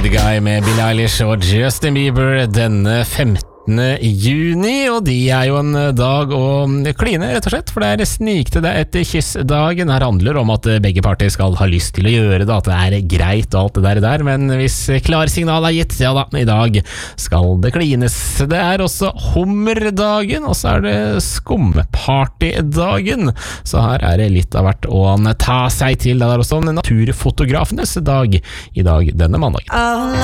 Good Guy med Billie Eilish og Justin Bieber denne 15. juni, og de jo en dag å kline, rett og slett, for det snikte deg et kyss-dagen. Her handler om at begge parter skal ha lyst til å gjøre det, at det greit og alt det der, men hvis klarsignal gitt, ja da, i dag skal det klines. Det også hummerdagen, og så det skumpartydagen, så her det litt av hvert å ta seg til. Det også naturfotografenes dag i dag, denne mandagen.